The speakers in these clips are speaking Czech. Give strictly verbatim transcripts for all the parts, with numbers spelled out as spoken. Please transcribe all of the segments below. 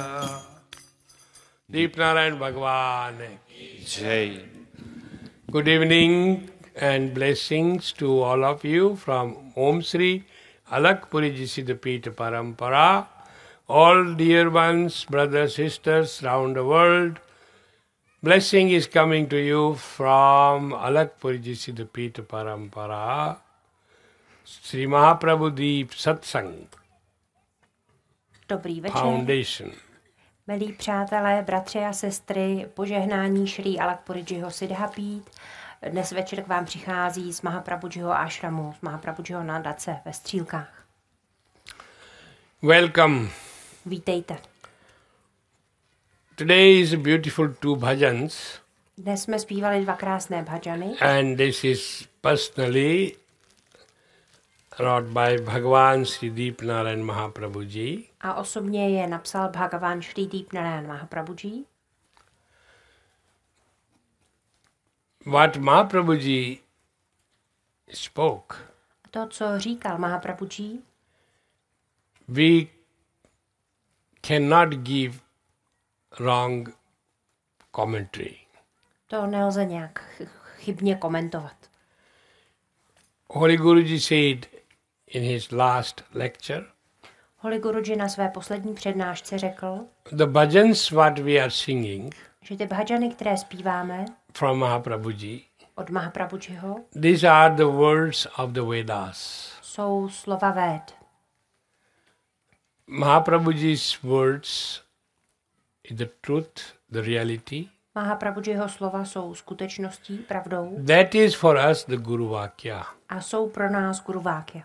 Deepnarayan Bhagwan ki Jai. Good evening and blessings to all of you from Om Sri Alakpuri Ji Siddhapita Parampara. All dear ones, brothers, sisters round the world, blessing is coming to you from Alakpuri Ji Siddhapita Parampara, Sri Mahaprabhu Deep Satsang Dobrý večer, Foundation. milí přátelé, bratři a sestry, požehnání Šrí Alakpurijiho Siddhapít. Dnes večer k vám přichází z Mahaprabhujiho ášramu, z Mahaprabhujiho nadace ve Střílkách. Welcome. Vítejte. Today is beautiful two bhajans, Dnes jsme zpívali dva krásné bhajany and this is personally wrought by Bhagavan Sri Deepnarayan Mahaprabhuji. a osobně je napsal Bhagavan Sri Deepnarayan Mahaprabhuji. What Mahaprabhuji spoke, To, co říkal Mahaprabhuji, we cannot give wrong commentary. to nelze nějak ch- chybně komentovat. Holy Guruji said in his last lecture, Holy Guruji na své poslední přednášce řekl, the bhajans what we are singing že ty bhajany, které zpíváme from Mahaprabhuji, od Mahaprabhujiho, these are the words of the Vedas. jsou slova Véd. Mahaprabhuji's words is the truth, the reality. Mahaprabhujiho slova jsou skutečností, pravdou That is for us the Guru Vakya. a jsou pro nás Guru Vákya.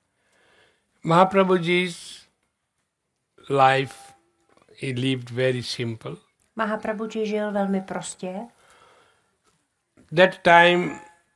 Mahaprabhuji's life, he lived very simple. Mahaprabhuji žil velmi prostě. That time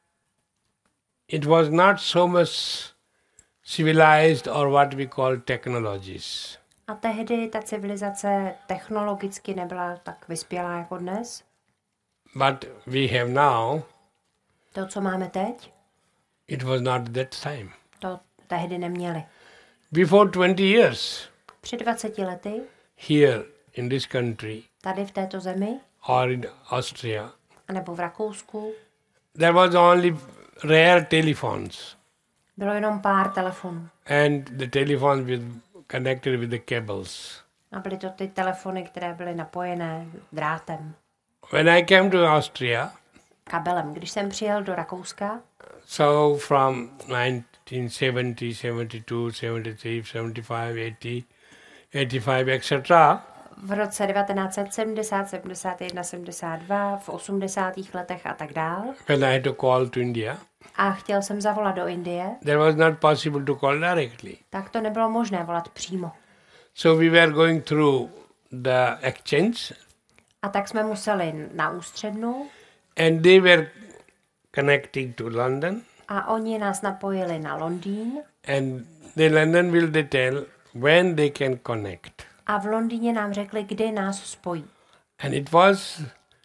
it was not so much civilized or what we call technologies. A tehdy ta civilizace technologicky nebyla tak vyspělá jako dnes. But we have now, To, co máme teď, it was not that time. to tehdy neměli. Before twenty years, Před dvaceti lety, here in this country tady v této zemi, or in Austria, anebo v Rakousku, there was only rare telephones, bylo jenom pár telefonů. and the telephones were connected with the cables. A byly to ty telefony, které byly napojené drátem, When I came to Austria, kabelem. Když jsem přijel do Rakouska, so from nineteen seventy, seventy-two, seventy-three, seventy-five, eighty, eighty-five, et cetera, v roce devatenáct set sedmdesát, sedmdesát jedna, sedmdesát dva, v osmdesátých letech a tak dál, when I had to call to India, a chtěl jsem zavolat do Indie, there was not possible to call directly. tak to nebylo možné volat přímo. So we were going through the exchange, A tak jsme museli na ústřednu and they were connecting to London, a oni nás napojili na Londýn and the London will they tell when they can connect. a v Londýně nám řekli, kdy nás spojí. And it was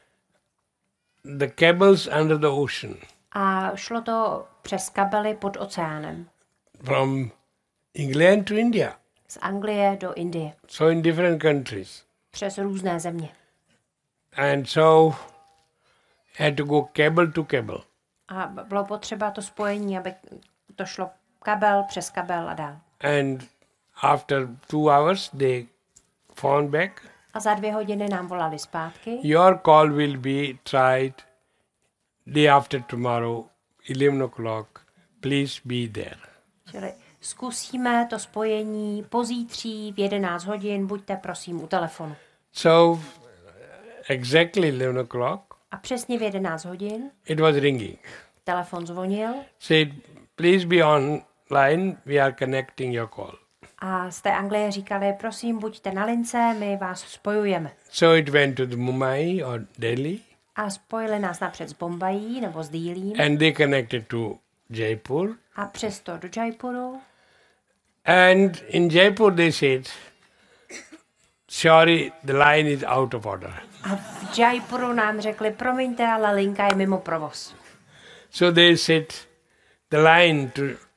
the cables under the ocean, A šlo to přes kabely pod oceánem. from England to India, Z Anglie do Indie. so in different countries. Přes různé země. And so had to go cable to cable. A bylo potřeba to spojení, aby to šlo kabel přes kabel a dál. And after two hours, they phoned back. A za dvě hodiny nám volali zpátky. Your call will be tried day after tomorrow, eleven o'clock. Please be there. Čili zkusíme to spojení pozítří v jedenáct hodin, buďte prosím u telefonu. So exactly eleven o'clock, A přesně v jedenáct hodin it was ringing. telefon zvonil Said, please be online. We are connecting your call. a z té Anglie říkali, prosím, buďte na lince, my vás spojujeme. So it went to the Mumbai or Delhi, A spojili nás napřed s Bombají nebo s Dílím and they connected to Jaipur. a přesto do Jaipuru. And in Jaipur they said, sorry, the line is out of order. A v Jaipuru nám řekli, promiňte, ale linka je mimo provoz. So they said, the line to